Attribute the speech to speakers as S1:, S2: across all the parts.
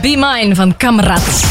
S1: Be Mine van Kamrat.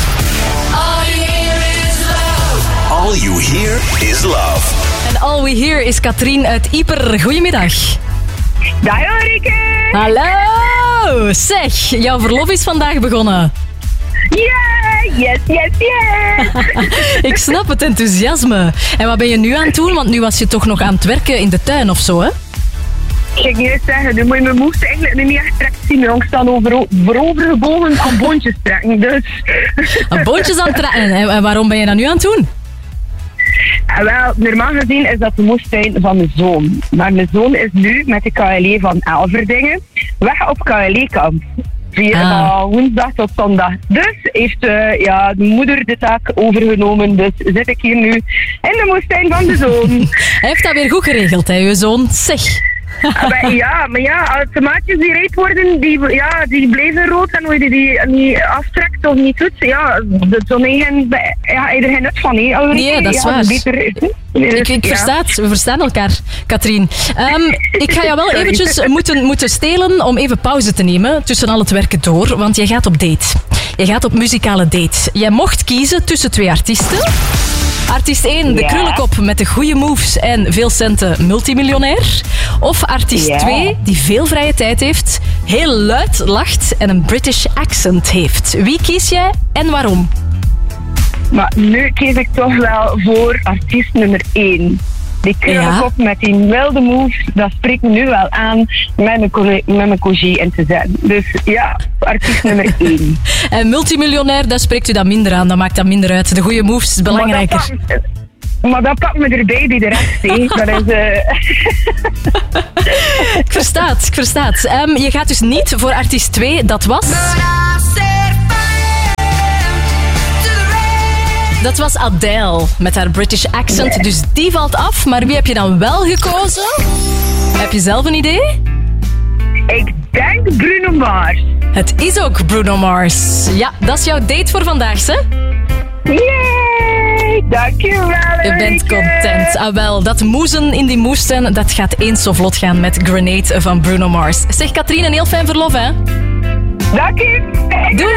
S2: All you hear is love.
S1: En all we hear is Katrien uit Ieper. Goedemiddag.
S3: Dag Ulrike!
S1: Hallo! Zeg, jouw verlof is vandaag begonnen.
S3: Yeah, yes.
S1: Ik snap het enthousiasme. En wat ben je nu aan het doen? Want nu was je toch nog aan het werken in de tuin of zo, hè?
S3: Ik ga eerst zeggen, nu moet je mijn moest eigenlijk niet echt direct zien. Maar ik sta voorovergebogen aan boontjes trekken. Dus.
S1: Boontjes aan het trekken. En waarom ben je dat nu aan het doen?
S3: Wel, normaal gezien is dat de moestuin van mijn zoon. Maar mijn zoon is nu met de KLE van Elverdingen weg op KLE-kamp. Van woensdag tot zondag. Dus heeft de moeder de taak overgenomen. Dus zit ik hier nu in de moestuin van de zoon.
S1: Hij heeft dat weer goed geregeld, hè, je zoon. Zeg.
S3: Maar als tomaatjes die rijp worden, die blijven rood. En hoe je die niet aftrekt of niet doet, de zonneën, hij er geen nut van.
S1: Nee, dat is waar. Ik versta het. We verstaan elkaar, Katrien. Ik ga jou wel eventjes moeten stelen om even pauze te nemen tussen al het werken door, want jij gaat op date. Je gaat op muzikale date. Jij mocht kiezen tussen 2 artiesten. Artiest 1, de krullenkop met de goede moves en veel centen, multimiljonair. Of artiest 2, die veel vrije tijd heeft, heel luid lacht en een British accent heeft. Wie kies jij en waarom?
S3: Maar nu kies ik toch wel voor artiest nummer 1. Die krullenkop met die wilde moves, dat spreekt me nu wel aan met mijn congé in te zetten. Dus ja, artiest nummer 1.
S1: En multimiljonair, dat spreekt u dan minder aan, dat maakt dat minder uit. De goede moves is belangrijker.
S3: Maar dat pakt me erbij, die de rest, hè. Dat is...
S1: Ik versta het. Je gaat dus niet voor artiest 2, dat was... Dat was Adele met haar British accent, dus die valt af. Maar wie heb je dan wel gekozen? Heb je zelf een idee?
S3: Ik denk Bruno Mars.
S1: Het is ook Bruno Mars. Ja, dat is jouw date voor vandaag, hè?
S3: Yay, dankjewel.
S1: Je bent content. Ah wel, dat moezen in die moestuin, dat gaat eens zo vlot gaan met Grenade van Bruno Mars. Zeg Katrien, een heel fijn verlof, hè?
S3: Dank je.
S1: Doei.